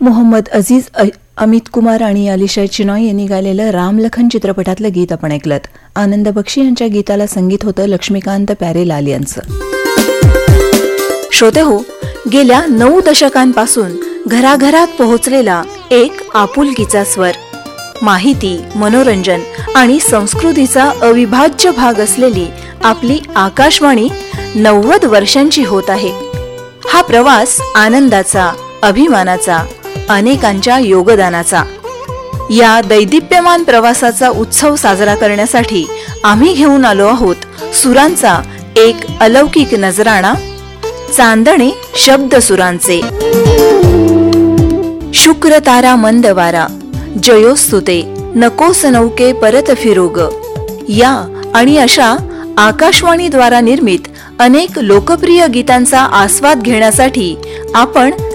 मोहम्मद अजीज, अमित कुमार आणि अलिशा चिनॉय यांनी गायलेलं रामलखन चित्रपटातलं गीत आपण ऐकलं. आनंद बक्षी यांच्या गीताला संगीत होतं लक्ष्मीकांत प्यारेलाल यांचं. श्रोतेहो, गेल्या 9 दशकांपासून घराघरात पोहोचलेला एक आपुलकीचा स्वर, माहिती, मनोरंजन आणि संस्कृतीचा अविभाज्य भाग असलेली आपली आकाशवाणी 90 वर्षांची होत आहे. हा प्रवास आनंदाचा, अभिमानाचा, अनेकांच्या योगदानाचा. या दैदिप्यमान प्रवासाचा उत्सव साजरा करण्यासाठी आम्ही घेऊन आलो आहोत सुरांचा एक अलौकिक नजराणा, चांदणे शब्द सुरांचे. शुक्र तारा मंद वारा, जयोस्तुते नकोस नौके परत फिरोग, या आणि अशा आकाशवाणीद्वारा निर्मित अनेक लोकप्रिय गीतांचा आस्वाद घेण्यासाठी आपण